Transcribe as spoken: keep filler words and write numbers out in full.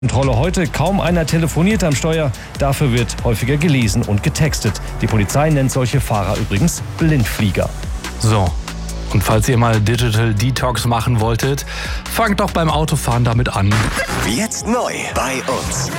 Kontrolle heute, kaum einer telefoniert am Steuer, dafür wird häufiger gelesen und getextet. Die Polizei nennt solche Fahrer übrigens Blindflieger. So, und falls ihr mal Digital Detox machen wolltet, fangt doch beim Autofahren damit an. Jetzt neu bei uns.